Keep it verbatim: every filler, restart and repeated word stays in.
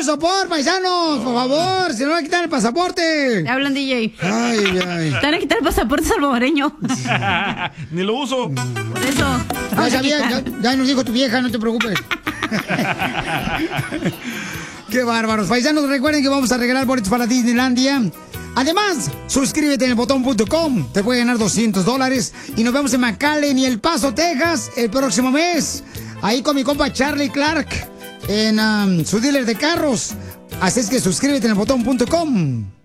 de sopor, paisanos, por favor, si no van a quitar el pasaporte. Te hablan, D J. Ay, ay. Te van a quitar el pasaporte salvadoreño. Ni lo uso. Por eso. Ya, sabía, ya, ya nos dijo tu vieja, no te preocupes. Qué bárbaros. Paisanos, recuerden que vamos a regalar boletos para Disneylandia. Además, suscríbete en el botón punto com. Te puede ganar doscientos dólares. Y nos vemos en McAllen y El Paso, Texas, el próximo mes. Ahí con mi compa Charlie Clark en um, su dealer de carros. Así es que suscríbete en el botón punto com.